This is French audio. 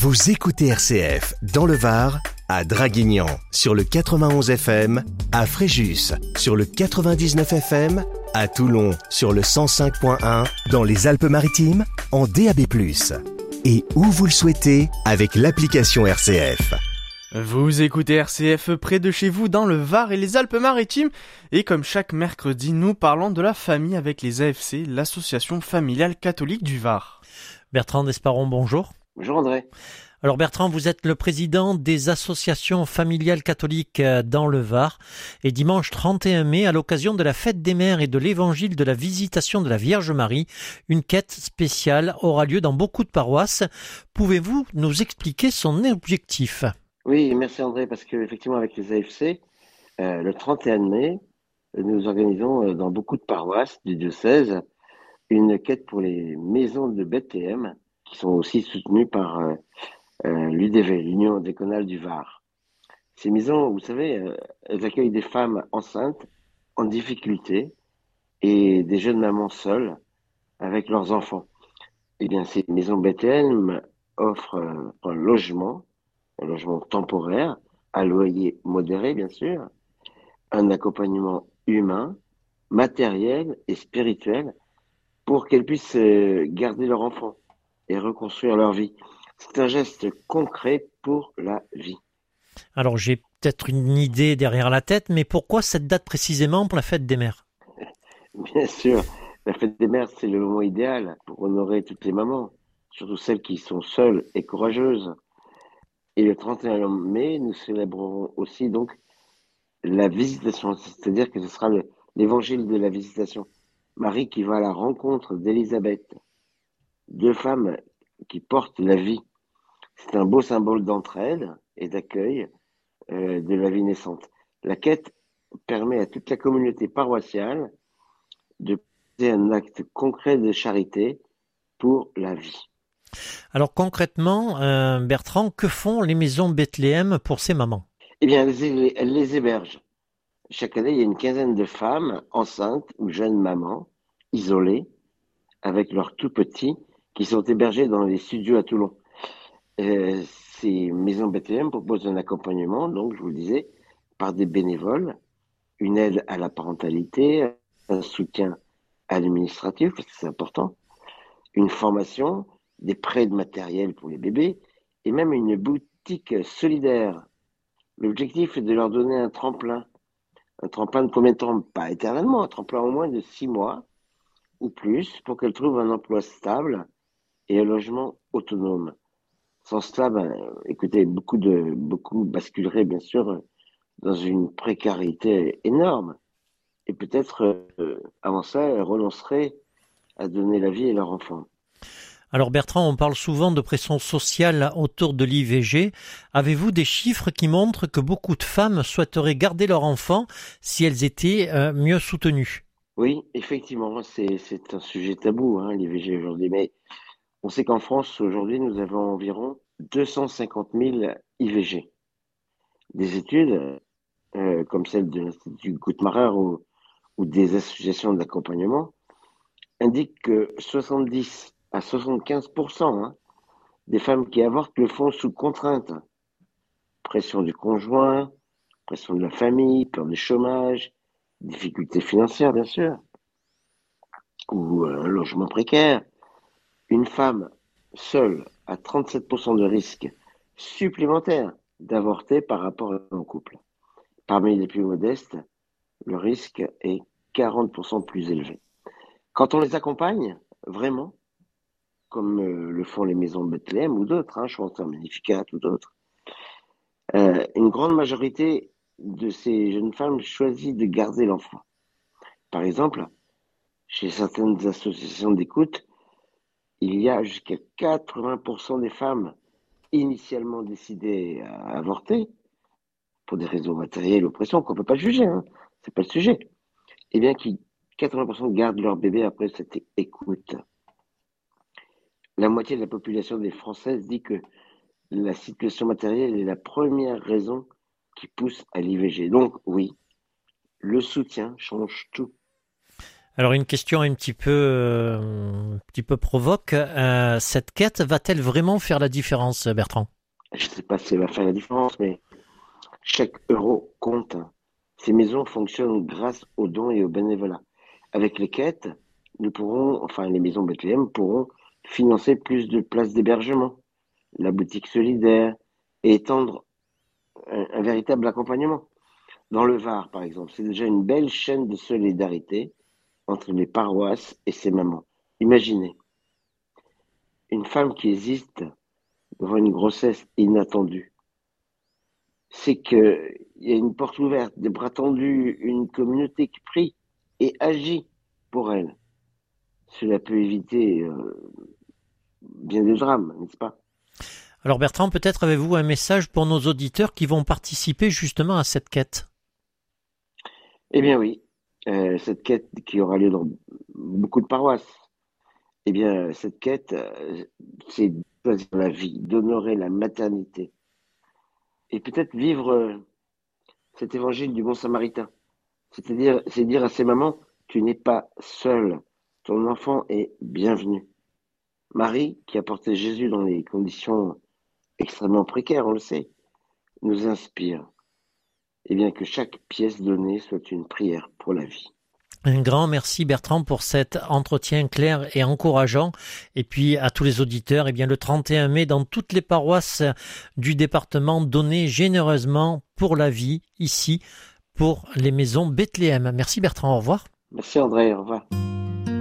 Vous écoutez RCF dans le Var, à Draguignan sur le 91 FM, à Fréjus sur le 99 FM, à Toulon sur le 105.1, dans les Alpes-Maritimes en DAB+. Et où vous le souhaitez avec l'application RCF. Vous écoutez RCF près de chez vous dans le Var et les Alpes-Maritimes. Et comme chaque mercredi, nous parlons de la famille avec les AFC, l'association familiale catholique du Var. Bertrand Desparon, bonjour. Bonjour André. Alors Bertrand, vous êtes le président des associations familiales catholiques dans le Var. Et dimanche 31 mai, à l'occasion de la fête des mères et de l'évangile de la visitation de la Vierge Marie, une quête spéciale aura lieu dans beaucoup de paroisses. Pouvez-vous nous expliquer son objectif ? Oui, merci André, parce qu'effectivement avec les AFC, le 31 mai, nous organisons dans beaucoup de paroisses du diocèse une quête pour les maisons de Bethléem, qui sont aussi soutenues par l'UDV, l'Union déconale du Var. Ces maisons, vous savez, elles accueillent des femmes enceintes, en difficulté, et des jeunes mamans seules, avec leurs enfants. Eh bien, ces maisons Bethléem offrent un logement temporaire, à loyer modéré, bien sûr, un accompagnement humain, matériel et spirituel, pour qu'elles puissent garder leur enfant et reconstruire leur vie. C'est un geste concret pour la vie. Alors j'ai peut-être une idée derrière la tête, mais pourquoi cette date précisément pour la fête des mères ? Bien sûr, la fête des mères, c'est le moment idéal pour honorer toutes les mamans, surtout celles qui sont seules et courageuses. Et le 31 mai, nous célébrerons aussi donc la visitation, c'est-à-dire que ce sera l'évangile de la visitation. Marie qui va à la rencontre d'Élisabeth, deux femmes qui portent la vie. C'est un beau symbole d'entraide et d'accueil de la vie naissante. La quête permet à toute la communauté paroissiale de poser un acte concret de charité pour la vie. Alors concrètement, Bertrand, que font les maisons Bethléem pour ces mamans ? Eh bien, elles les hébergent. Chaque année, il y a une quinzaine de femmes enceintes ou jeunes mamans, isolées, avec leurs tout petits, qui sont hébergés dans les studios à Toulon. Ces maisons Bethléem proposent un accompagnement, donc je vous le disais, par des bénévoles, une aide à la parentalité, un soutien administratif, parce que c'est important, une formation, des prêts de matériel pour les bébés, et même une boutique solidaire. L'objectif est de leur donner un tremplin de combien de temps? Pas éternellement, un tremplin au moins de 6 mois ou plus, pour qu'elles trouvent un emploi stable et un logement autonome. Sans cela, écoutez, beaucoup basculeraient bien sûr dans une précarité énorme. Et peut-être, avant ça, elles renonceraient à donner la vie à leur enfant. Alors Bertrand, on parle souvent de pression sociale autour de l'IVG. Avez-vous des chiffres qui montrent que beaucoup de femmes souhaiteraient garder leur enfant si elles étaient mieux soutenues ? Oui, effectivement, c'est un sujet tabou, l'IVG aujourd'hui. Mais on sait qu'en France, aujourd'hui, nous avons environ 250 000 IVG. Des études, comme celle de l'Institut Guttmacher ou des associations d'accompagnement, indiquent que 70 à 75% des femmes qui avortent le font sous contrainte. Pression du conjoint, pression de la famille, peur du chômage, difficultés financières bien sûr, ou un logement précaire. Une femme seule a 37% de risque supplémentaire d'avorter par rapport à un couple. Parmi les plus modestes, le risque est 40% plus élevé. Quand on les accompagne, vraiment, comme le font les maisons de Bethléem ou d'autres, je pense à Magnificat ou d'autres, une grande majorité de ces jeunes femmes choisissent de garder l'enfant. Par exemple, chez certaines associations d'écoute, il y a jusqu'à 80% des femmes initialement décidées à avorter, pour des raisons matérielles ou pression qu'on ne peut pas juger, c'est pas le sujet, et bien qui 80% gardent leur bébé après cette écoute. La moitié de la population des Françaises dit que la situation matérielle est la première raison qui pousse à l'IVG. Donc oui, le soutien change tout. Alors une question un petit peu provoque. Cette quête va-t-elle vraiment faire la différence, Bertrand? Je ne sais pas si elle va faire la différence, mais chaque euro compte. Ces maisons fonctionnent grâce aux dons et au bénévolat. Avec les quêtes, les maisons Bethléem pourront financer plus de places d'hébergement, la boutique solidaire et étendre un véritable accompagnement. Dans le Var, par exemple, c'est déjà une belle chaîne de solidarité entre les paroisses et ses mamans. Imaginez, une femme qui hésite devant une grossesse inattendue. C'est qu'il y a une porte ouverte, des bras tendus, une communauté qui prie et agit pour elle. Cela peut éviter bien des drames, n'est-ce pas? Alors Bertrand, peut-être avez-vous un message pour nos auditeurs qui vont participer justement à cette quête? Eh bien oui, cette quête qui aura lieu dans beaucoup de paroisses, eh bien cette quête, c'est de choisir la vie, d'honorer la maternité et peut-être vivre cet évangile du bon samaritain. C'est dire à ces mamans, tu n'es pas seule, ton enfant est bienvenu. Marie, qui a porté Jésus dans des conditions extrêmement précaires, on le sait, nous inspire. Et bien que chaque pièce donnée soit une prière pour la vie. Un grand merci Bertrand pour cet entretien clair et encourageant. Et puis à tous les auditeurs, eh bien le 31 mai, dans toutes les paroisses du département, donnez généreusement pour la vie, ici, pour les maisons Bethléem. Merci Bertrand, au revoir. Merci André, au revoir.